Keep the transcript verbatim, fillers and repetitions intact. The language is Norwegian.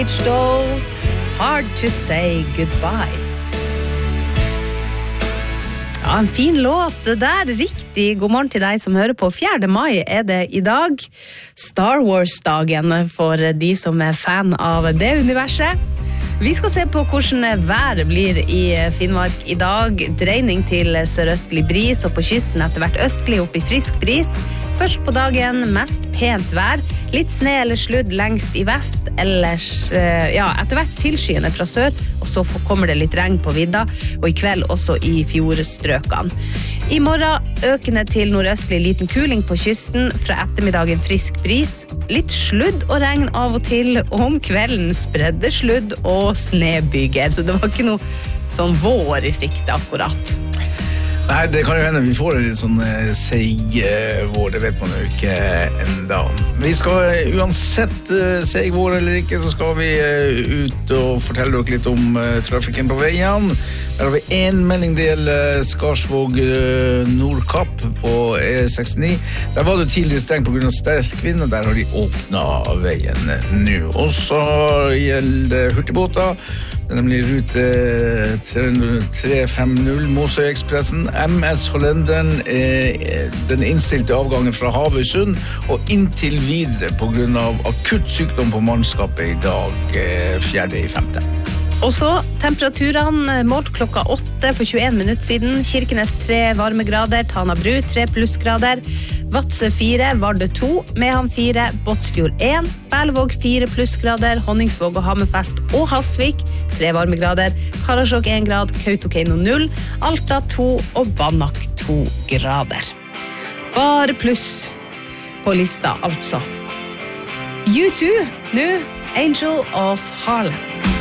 Dolls, Hard to Say Goodbye. Ja, en fin låt det der. Riktig god morgen til deg som hører på. fjerde mai er det i dag. Star Wars-dagen for de som er fan av det universet. Vi skal se på hvordan været blir i Finnmark i dag. Dreining til sørøstlig bris, og på kysten etter hvert østlig opp i frisk bris. Først på dagen mest pent vær, litt sne eller sludd lengst i vest, ellers ja, etter hvert tilskyende fra sør, og så kommer det litt regn på vidda, og i kveld også i fjordstrøkene. I morgen økende til nordøstlig liten kuling på kysten, fra ettermiddagen frisk bris, litt sludd og regn av og til, og om kvelden spredde sludd og snebyger, så det var ikke noe sånn vår i sikte akkurat. Nei, det kan jo hende vi får en litt sånn eh, seig eh, vår, det vet man jo ikke enda. Vi skal uansett eh, seig vår eller ikke, så skal vi eh, ut og fortelle dere litt om eh, trafikken på veien. Der har vi en melding del eh, Skarsvåg eh, Nordkapp på E sekstini. Der var det tidligere strengt på grunn av sterk vind, og der har de åpnet veien nå. Og så gjelder hurtigbåter. Det er nemlig rute tre femti Måsøy-ekspressen. M S Hollenderen er den innstilte avgangen fra Havøysund og inntil videre på grunn av akutt sykdom på mannskapet i dag, fjerde i femte. Og så temperaturene målt klokka åtte for tjueen minutter siden. Kirkenes tre varmegrader, Tana Bru tre plussgrader, Vadsø fire, Vardø to, Mehamn fire, Båtsfjord en, Berlevåg fire plussgrader, Honningsvåg og Hammerfest og Hasvik tre varmegrader, Karasjok en grad, Kautokeino null, Alta to og Banak to grader. Bare pluss på lista altså. U to, nå Angel of Harlem.